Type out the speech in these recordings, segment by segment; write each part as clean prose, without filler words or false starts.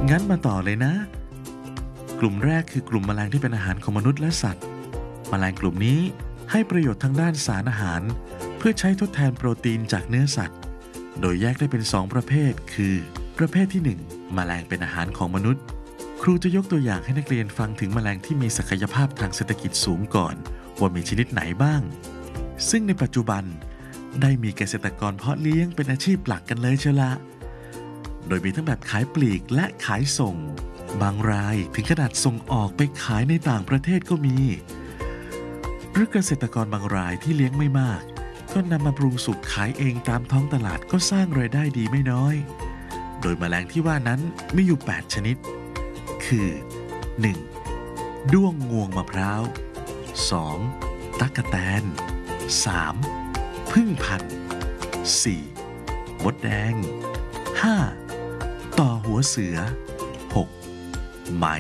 งั้นมาต่อเลยนะกลุ่มแรกคือกลุ่มแมลงที่เป็นอาหารของมนุษย์และสัตว์แมลงกลุ่มนี้ให้ประโยชน์ทางด้านสารอาหารเพื่อใช้ทดแทนโปรตีนจากเนื้อสัตว์โดยแยกได้เป็น2ประเภทคือประเภทที่1แมลงเป็นอาหารของมนุษย์ครูจะยกตัวอย่างให้นักเรียนฟังถึงแมลงที่มีศักยภาพทางเศรษฐกิจสูงก่อนว่ามีชนิดไหนบ้างซึ่งในปัจจุบันได้มีเกษตรกรเพาะเลี้ยงเป็นอาชีพหลักกันเลยเชียวละโดยมีทั้งแบบขายปลีกและขายส่งบางรายถึงขนาดส่งออกไปขายในต่างประเทศก็มีหรือเกษตรกรบางรายที่เลี้ยงไม่มากก็นำมาปรุงสุกขายเองตามท้องตลาดก็สร้างรายได้ดีไม่น้อยโดยแมลงที่ว่านั้นมีอยู่8ชนิดคือ 1. ด้วงงวงมะพร้าว 2. ตั๊กแตน 3. ผึ้งพันธุ์ 4. มดแดง 5. ต่อหัวเสือ 6. ไหม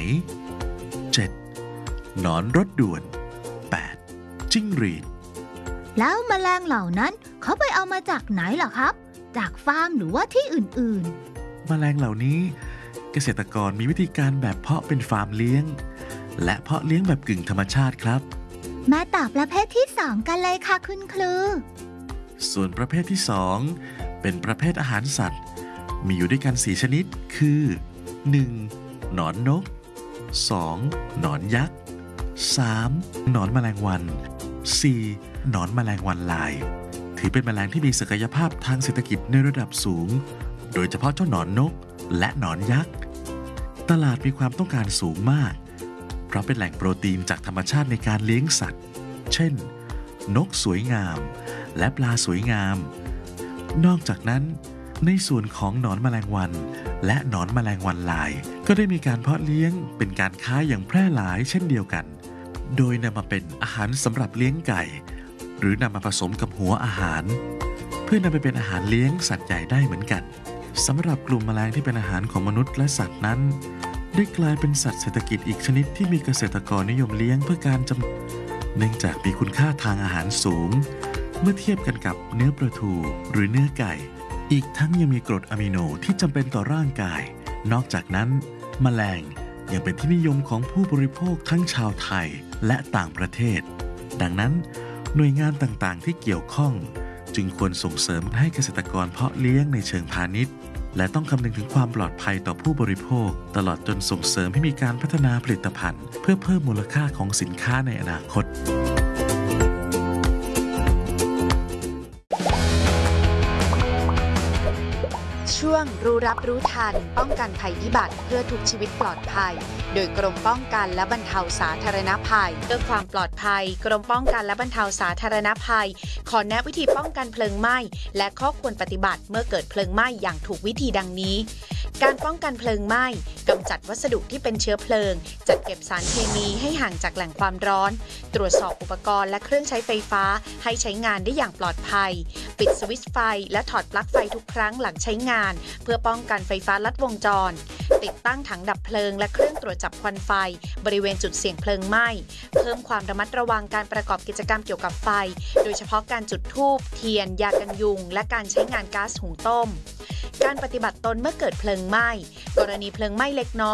7. หนอนรถด่วน 8. จิ้งหรีดแล้วแมลงเหล่านั้นเขาไปเอามาจากไหนล่ะครับจากฟาร์มหรือว่าที่อื่นๆแมลงเหล่านี้เกษตรกรมีวิธีการแบบเพาะเป็นฟาร์มเลี้ยงและเพาะเลี้ยงแบบกึ่งธรรมชาติครับมาต่อประเภทที่2กันเลยค่ะคุณครูส่วนประเภทที่2เป็นประเภทอาหารสัตว์มีอยู่ด้วยกัน4ชนิดคือ 1. หนอนนก 2. หนอนยักษ์ 3. หนอนแมลงวัน 4. หนอนแมลงวันลายถือเป็นแมลงที่มีศักยภาพทางเศรษฐกิจในระดับสูงโดยเฉพาะเจ้าหนอนนกและหนอนยักษ์ตลาดมีความต้องการสูงมากเพราะเป็นแหล่งโปรตีนจากธรรมชาติในการเลี้ยงสัตว์เช่นนกสวยงามและปลาสวยงามนอกจากนั้นในส่วนของหนอนแมลงวันและหนอนแมลงวันลายก็ได้มีการเพาะเลี้ยงเป็นการค้าอย่างแพร่หลายเช่นเดียวกันโดยนำมาเป็นอาหารสำหรับเลี้ยงไก่หรือนำมาผสมกับหัวอาหารเพื่อนำไปเป็นอาหารเลี้ยงสัตว์ใหญ่ได้เหมือนกันสำหรับกลุ่มแมลงที่เป็นอาหารของมนุษย์และสัตว์นั้นได้กลายเป็นสัตว์เศรษฐกิจอีกชนิดที่มีเกษตรกรนิยมเลี้ยงเพื่อการเนื่องจากมีคุณค่าทางอาหารสูงเมื่อเทียบกันกับเนื้อปลาทูหรือเนื้อไก่อีกทั้งยังมีกรดอะมิโนที่จำเป็นต่อร่างกายนอกจากนั้นแมลงยังเป็นที่นิยมของผู้บริโภคทั้งชาวไทยและต่างประเทศดังนั้นหน่วยงานต่างๆที่เกี่ยวข้องจึงควรส่งเสริมให้เกษตรกรเพาะเลี้ยงในเชิงพาณิชย์และต้องคำนึงถึงความปลอดภัยต่อผู้บริโภคตลอดจนส่งเสริมให้มีการพัฒนาผลิตภัณฑ์เพื่อเพิ่มมูลค่าของสินค้าในอนาคตช่วงรู้รับรู้ทันป้องกันภัยพิบัติเพื่อทุกชีวิตปลอดภัยโดยกรมป้องกันและบรรเทาสาธารณภัยเพื่อความปลอดภัยกรมป้องกันและบรรเทาสาธารณภัยขอแนะวิธีป้องกันเพลิงไหม้และข้อควรปฏิบัติเมื่อเกิดเพลิงไหม้อย่างถูกวิธีดังนี้การป้องกันเพลิงไหม้กำจัดวัสดุที่เป็นเชื้อเพลิงจัดเก็บสารเคมีให้ห่างจากแหล่งความร้อนตรวจสอบอุปกรณ์และเครื่องใช้ไฟฟ้าให้ใช้งานได้อย่างปลอดภัยปิดสวิตช์ไฟและถอดปลั๊กไฟทุกครั้งหลังใช้งานเพื่อป้องกันไฟฟ้าลัดวงจรติดตั้งถังดับเพลิงและเครื่องตรวจจับควันไฟบริเวณจุดเสี่ยงเพลิงไหม้เพิ่มความระมัดระวังการประกอบกิจกรรมเกี่ยวกับไฟโดยเฉพาะการจุดธูปเทียนยากันยุงและการใช้งานก๊าซหุงต้มการปฏิบัติตนเมื่อเกิดเพลิงไหม้กรณีเพลิงไหม้เล็กน้อย